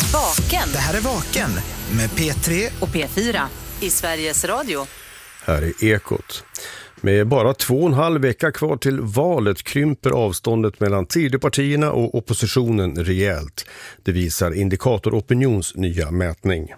Vaken. Det här är Vaken med P3 och P4 i Sveriges Radio. Här är Ekot. Med bara 2,5 vecka kvar till valet krymper avståndet mellan Tidöpartierna och oppositionen rejält. Det visar Indikator Opinions nya mätning.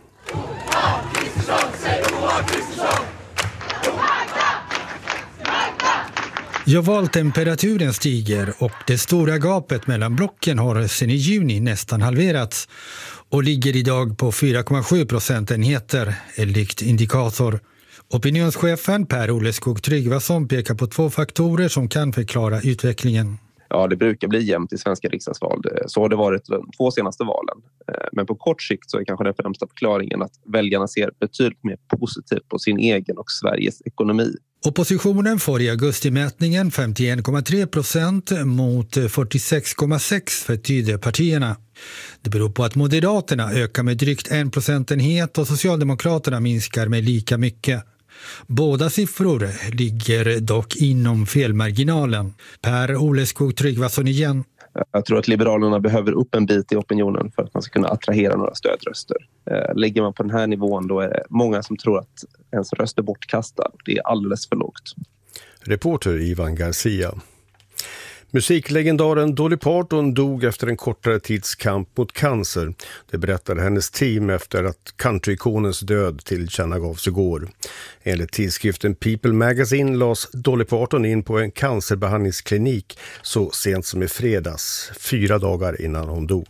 Ja, valtemperaturen stiger och det stora gapet mellan blocken har sedan i juni nästan halverats och ligger idag på 4,7 procentenheter enligt Indikator. Opinionschefen Per-Olle Skog-Tryggvason pekar på 2 faktorer som kan förklara utvecklingen. Ja, det brukar bli jämnt i svenska riksdagsval. Så har det varit de 2 senaste valen. Men på kort sikt så är kanske den främsta förklaringen att väljarna ser betydligt mer positivt på sin egen och Sveriges ekonomi. Oppositionen får i augustimätningen 51,3% mot 46,6% för Tidöpartierna. Det beror på att Moderaterna ökar med drygt 1 procentenhet och Socialdemokraterna minskar med lika mycket. Båda siffror ligger dock inom felmarginalen. Per-Olle Skog-Tryggvason igen. Jag tror att Liberalerna behöver upp en bit i opinionen för att man ska kunna attrahera några stödröster. Ligger man på den här nivån då är det många som tror att ens röst är bortkastad. Det är alldeles för lågt. Reporter Ivan Garcia. Musiklegendaren Dolly Parton dog efter en kortare tids kamp mot cancer. Det berättade hennes team efter att countrykonens död tillkännagavs igår. Enligt tidskriften People Magazine lades Dolly Parton in på en cancerbehandlingsklinik så sent som i fredags, 4 dagar innan hon dog.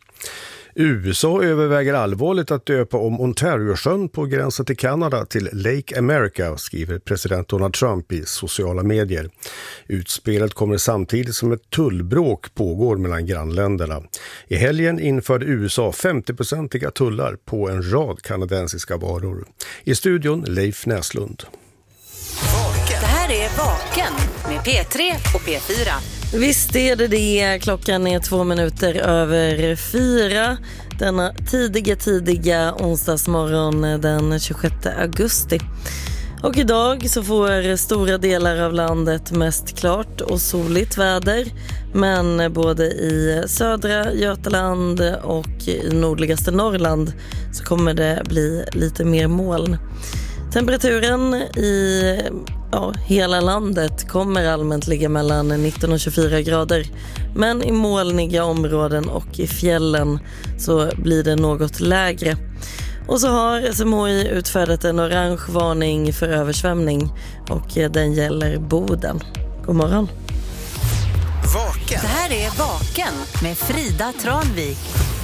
USA överväger allvarligt att döpa om Ontario-sjön på gränsen till Kanada till Lake America, skriver president Donald Trump i sociala medier. Utspelet kommer samtidigt som ett tullbråk pågår mellan grannländerna. I helgen införde USA 50-procentiga tullar på en rad kanadensiska varor. I studion Leif Näslund. Det här är Vaken med P3 och P4. Visst är det. Klockan är 2 minuter över 4. Denna tidiga onsdagsmorgon den 26 augusti. Och idag så får stora delar av landet mest klart och soligt väder. Men både i södra Götaland och i nordligaste Norrland så kommer det bli lite mer moln. Temperaturen i hela landet kommer allmänt ligga mellan 19 och 24 grader. Men i molniga områden och i fjällen så blir det något lägre. Och så har SMHI utfärdat en orange varning för översvämning och den gäller Boden. God morgon. Vaken. Det här är Vaken med Frida Tranvik.